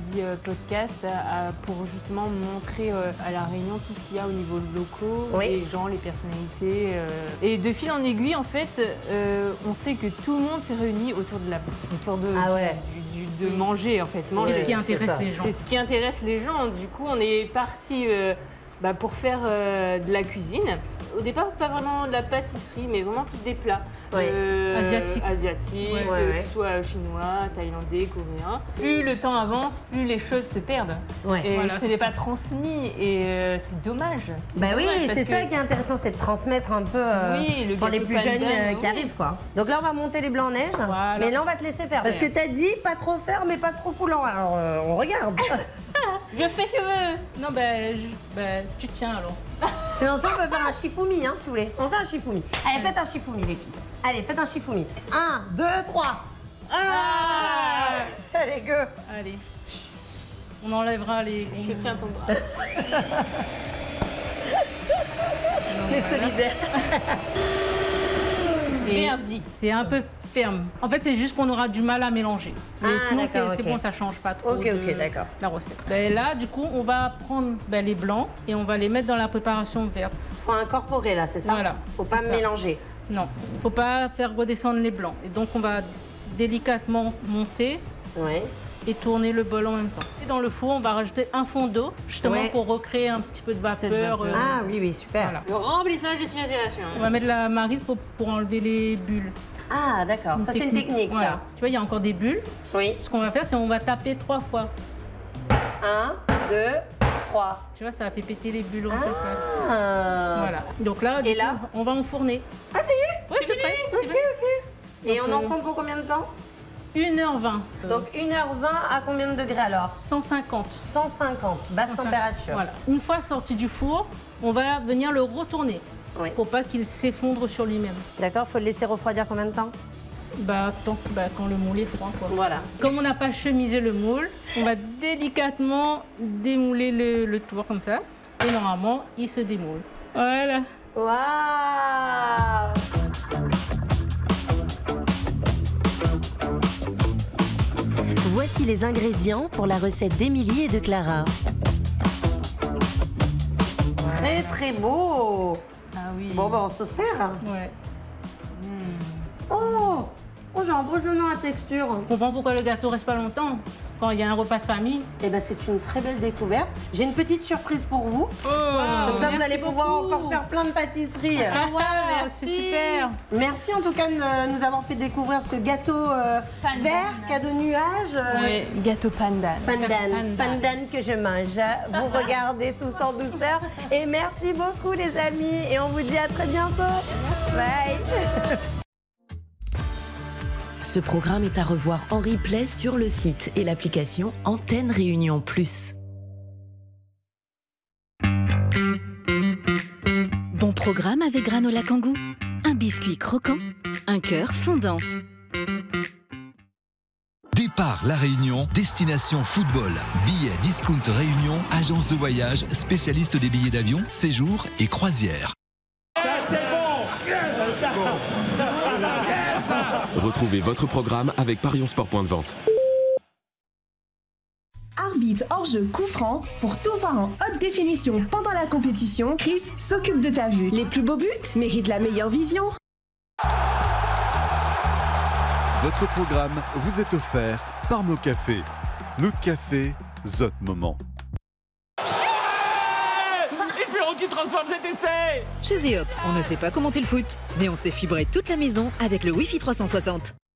dit podcast pour justement montrer à La Réunion tout ce qu'il y a au niveau locaux, les gens, les personnalités. Et de fil en aiguille, en fait, on sait que tout le monde s'est réuni autour de de manger, en fait. C'est ce qui intéresse les gens. C'est ce qui intéresse les gens. Du coup, on est parti pour faire de la cuisine. Au départ, pas vraiment de la pâtisserie, mais vraiment plus des plats. Asiatiques. Que ce soit chinois, thaïlandais, coréens. Plus le temps avance, plus les choses se perdent. Et ce n'est pas transmis et c'est dommage. C'est ça qui est intéressant, c'est de transmettre un peu pour les plus jeunes qui arrivent, quoi. Donc là, on va monter les blancs en neige, mais là, on va te laisser faire. Parce que t'as dit pas trop faire, mais pas trop coulant. Alors, on regarde. Je fais ce que je veux. Non, tu tiens alors. Sinon, ça, on peut faire un shifumi, hein, si vous voulez. On fait un shifumi. Allez, faites un shifumi, les filles. Allez, faites un shifumi. 1, 2, 3. Allez, go. Allez. On enlèvera les... Je tiens ton bras. Les solidaires. Verdict. C'est un peu ferme. En fait, c'est juste qu'on aura du mal à mélanger. Mais sinon, c'est bon, ça change pas trop la recette. Là, du coup, on va prendre les blancs et on va les mettre dans la préparation verte. Faut incorporer là, c'est ça? Voilà. Faut pas mélanger. Non, faut pas faire redescendre les blancs. Et donc, on va délicatement monter et tourner le bol en même temps. Et dans le four, on va rajouter un fond d'eau, justement pour recréer un petit peu de vapeur. Ah oui, super. Voilà. Le remplissage de circulation. On va mettre la maryse pour enlever les bulles. Ah, d'accord. Ça, c'est une technique, voilà. ça. Tu vois, il y a encore des bulles. Oui. Ce qu'on va faire, c'est qu'on va taper 3 fois. 1, 2, 3. Tu vois, ça fait péter les bulles en surface. Voilà. Donc là, on va enfourner. Ah, ça y est? Oui, c'est prêt. Ok. Et on enfourne pour combien de temps? 1h20. Donc 1h20 à combien de degrés alors? 150. 150, basse température. Voilà. Une fois sorti du four, on va venir le retourner. Pour pas qu'il s'effondre sur lui-même. D'accord, faut le laisser refroidir combien de temps? Quand le moule est froid, quoi. Voilà. Comme on n'a pas chemisé le moule, on va délicatement démouler le tour comme ça. Et normalement, il se démoule. Voilà. Waouh! Voici les ingrédients pour la recette d'Émilie et de Clara. Très très beau! Ah oui. Bon, on se sert. Ouais. Oh, j'ai impressionnant la texture. On comprend pourquoi le gâteau reste pas longtemps quand il y a un repas de famille. Eh ben, c'est une très belle découverte. J'ai une petite surprise pour vous. Comme ça, vous allez pouvoir encore faire plein de pâtisseries. C'est super. Merci en tout cas de nous avoir fait découvrir ce gâteau vert, cadeau nuage. Oui, gâteau pandan. Pandan que je mange. Vous regardez tous en douceur. Et merci beaucoup les amis. Et on vous dit à très bientôt. Bye. Ce programme est à revoir en replay sur le site et l'application Antenne Réunion Plus. Bon programme avec Granola Kangoo. Un biscuit croquant, un cœur fondant. Départ La Réunion, destination football. Billets Discount Réunion, agence de voyage, spécialiste des billets d'avion, séjours et croisières. Ça c'est bon. Retrouvez votre programme avec Parions Sport Point de Vente. Arbitre hors-jeu coup franc, pour tout voir en haute définition pendant la compétition, Chris s'occupe de ta vue. Les plus beaux buts méritent la meilleure vision. Votre programme vous est offert par nos cafés. Notre café, Zot Moment. Espérons qu'il transforme cet essai. Chez Zeop, on ne sait pas comment ils foutent, mais on sait fibrer toute la maison avec le Wi-Fi 360.